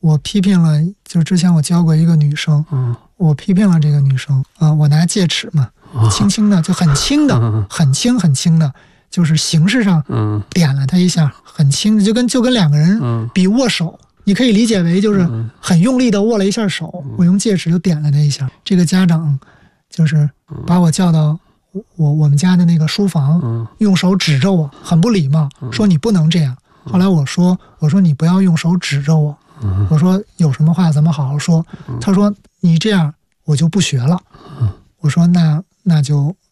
我批评了，就是之前我教过一个女生，我批评了这个女生我拿戒尺嘛，轻轻的，就很轻的，很轻很轻的，就是形式上点了她一下，很轻的，就跟两个人比握手，你可以理解为就是很用力的握了一下手，我用戒尺就点了她一下。这个家长就是把我叫到我们家的那个书房，用手指着我，很不礼貌，说你不能这样。后来我说你不要用手指着我，我说有什么话咱们好好说。他说你这样我就不学了。我说那就